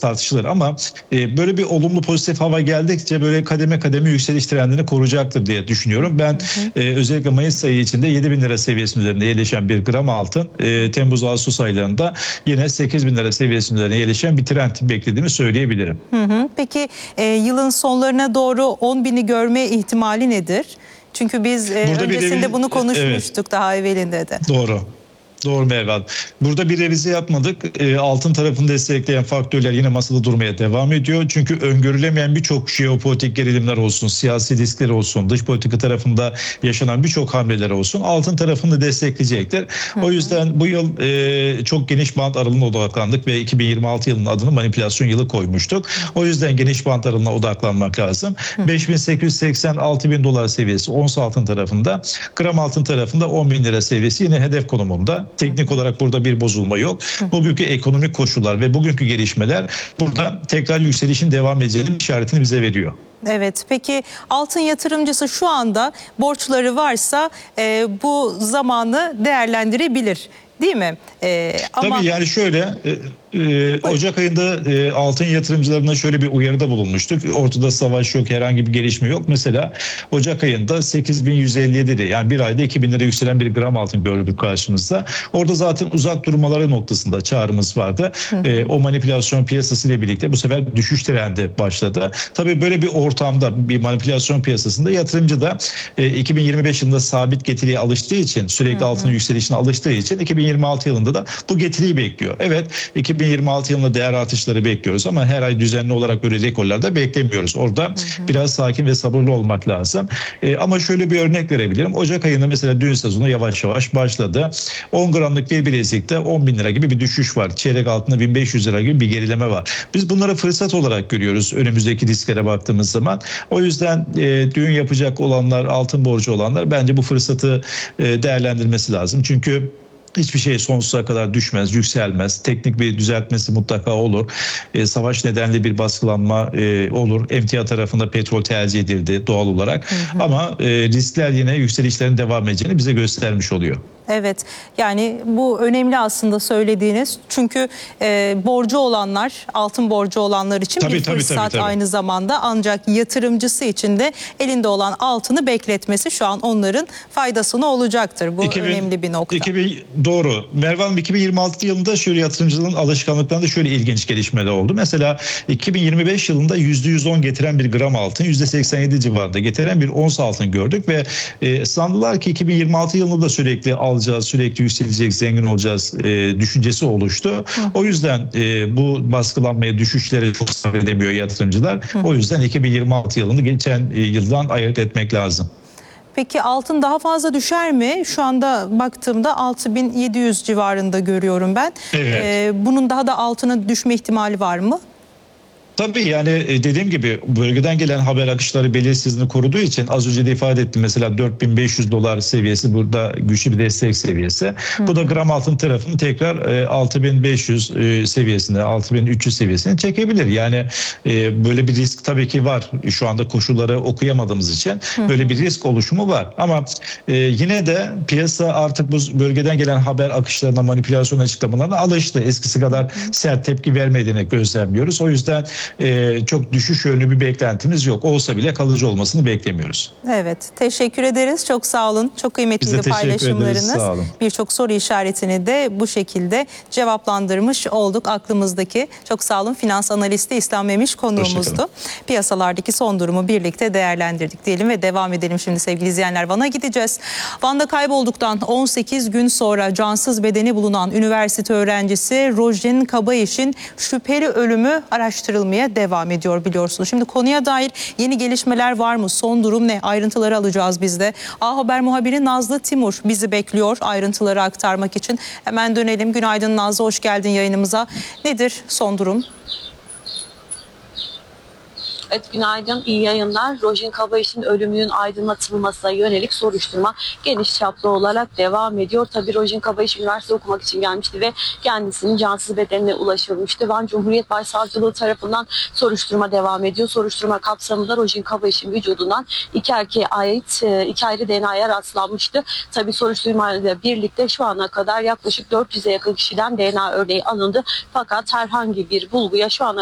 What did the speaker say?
tartışılır ama böyle bir olumlu pozitif hava geldikçe böyle kademe kademe yükseliş trendini koruyacaktır diye düşünüyorum. Ben özellikle Mayıs ayı içinde 7.000 lira seviyesinin üzerinde yerleşen bir gram altın Temmuz-Ağustos aylarında yine 8.000 lira seviyesinin üzerine yerleşen bir trend beklediğimi söyleyebilirim. Peki yılın sonlarına doğru 10.000'i görme ihtimali nedir? Çünkü biz öncesinde bunu konuşmuştuk, evet, daha evvelinde de. Doğru. Doğru Merve Hanım. Burada bir revize yapmadık. Altın tarafını destekleyen faktörler yine masada durmaya devam ediyor. Çünkü öngörülemeyen birçok jeopolitik gerilimler olsun, siyasi riskler olsun, dış politika tarafında yaşanan birçok hamleler olsun altın tarafını destekleyecektir. O yüzden bu yıl çok geniş bant aralığına odaklandık ve 2026 yılının adını manipülasyon yılı koymuştuk. O yüzden geniş bant aralığına odaklanmak lazım. 5.880-6.000 dolar seviyesi ons altın tarafında, gram altın tarafında 10.000 lira seviyesi yine hedef konumunda. Teknik olarak burada bir bozulma yok. Bugünkü ekonomik koşullar ve bugünkü gelişmeler burada tekrar yükselişin devam edeceğinin işaretini bize veriyor. Evet, peki altın yatırımcısı şu anda borçları varsa bu zamanı değerlendirebilir, değil mi? Tabii yani şöyle Ocak ayında altın yatırımcılarına şöyle bir uyarıda bulunmuştuk. Ortada savaş yok, herhangi bir gelişme yok. Mesela Ocak ayında 8.157 lira, yani bir ayda 2.000 lira yükselen bir gram altın gördük karşımızda. Orada zaten uzak durmaları noktasında çağrımız vardı. O manipülasyon piyasası ile birlikte bu sefer düşüş trendi başladı. Tabii böyle bir ortamda, bir manipülasyon piyasasında yatırımcı da 2025 yılında sabit getiriye alıştığı için, sürekli altının yükselişine alıştığı için 2026 yılında da bu getiriyi bekliyor. Evet, 2026 yılında değer artışları bekliyoruz ama her ay düzenli olarak böyle rekorlar da beklemiyoruz. Orada biraz sakin ve sabırlı olmak lazım. Ama şöyle bir örnek verebilirim. Ocak ayında mesela düğün sezonu yavaş yavaş başladı. 10 gramlık bir bilezikte 10.000 lira gibi bir düşüş var. Çeyrek altında 1.500 lira gibi bir gerileme var. Biz bunları fırsat olarak görüyoruz önümüzdeki risklere baktığımız zaman. O yüzden düğün yapacak olanlar, altın borcu olanlar bence bu fırsatı değerlendirmesi lazım. Çünkü hiçbir şey sonsuza kadar düşmez, yükselmez. Teknik bir düzeltmesi mutlaka olur. Savaş nedenli bir baskılanma olur. Emtia tarafında petrol tercih edildi doğal olarak. Ama riskler yine yükselişlerin devam edeceğini bize göstermiş oluyor. Evet, yani bu önemli aslında söylediğiniz. Çünkü borcu olanlar, altın borcu olanlar için bir fırsat aynı zamanda. Ancak yatırımcısı için de elinde olan altını bekletmesi şu an onların faydasına olacaktır. Bu önemli bir nokta. Doğru. Merve Hanım, 2026 yılında şöyle yatırımcının alışkanlıklarında şöyle ilginç gelişmeler oldu. Mesela 2025 yılında %110 getiren bir gram altın, %87 civarında getiren bir ons altın gördük ve sandılar ki 2026 yılında da sürekli alacağız, sürekli yükselecek, zengin olacağız düşüncesi oluştu. O yüzden bu baskılanmaya, düşüşlere çok sabredemiyor yatırımcılar. O yüzden 2026 yılını geçen yıldan ayırt etmek lazım. Peki altın daha fazla düşer mi? Şu anda baktığımda 6.700 civarında görüyorum ben. Evet. Bunun daha da altına düşme ihtimali var mı? Tabii yani dediğim gibi bölgeden gelen haber akışları belirsizliğini koruduğu için az önce de ifade ettim. Mesela 4.500 dolar seviyesi burada güçlü bir destek seviyesi. Bu da gram altın tarafını tekrar 6.500 seviyesine, 6.300 seviyesine çekebilir. Yani böyle bir risk tabii ki var. Şu anda koşulları okuyamadığımız için böyle bir risk oluşumu var. Ama yine de piyasa artık bu bölgeden gelen haber akışlarına, manipülasyon açıklamalarına alıştı. Eskisi kadar sert tepki vermediğini gözlemliyoruz. O yüzden çok düşüş yönlü bir beklentimiz yok. Olsa bile kalıcı olmasını beklemiyoruz. Evet, teşekkür ederiz. Çok sağ olun. Çok kıymetli paylaşımlarınız. Birçok soru işaretini de bu şekilde cevaplandırmış olduk aklımızdaki. Çok sağ olun. Finans analisti İslam Memiş konuğumuzdu. Piyasalardaki son durumu birlikte değerlendirdik diyelim ve devam edelim şimdi sevgili izleyenler. Van'a gideceğiz. Van'da kaybolduktan 18 gün sonra cansız bedeni bulunan üniversite öğrencisi Rojin Kabayiş'in şüpheli ölümü araştırılmaya devam ediyor biliyorsunuz. Şimdi konuya dair yeni gelişmeler var mı? Son durum ne? Ayrıntıları alacağız biz de. A Haber muhabiri Nazlı Timur bizi bekliyor ayrıntıları aktarmak için. Hemen dönelim. Günaydın Nazlı, hoş geldin yayınımıza. Nedir son durum? Evet, günaydın, iyi yayınlar. Rojin Kabayiş'in ölümünün aydınlatılmasına yönelik soruşturma geniş çaplı olarak devam ediyor. Tabii Rojin Kabayiş üniversite okumak için gelmişti ve kendisinin cansız bedenine ulaşılmıştı. Van Cumhuriyet Başsavcılığı tarafından soruşturma devam ediyor. Soruşturma kapsamında Rojin Kabayiş'in vücudundan iki erkeğe ait iki ayrı DNA'ya rastlanmıştı. Tabii soruşturmayla birlikte şu ana kadar yaklaşık 400'e yakın kişiden DNA örneği alındı. Fakat herhangi bir bulguya şu ana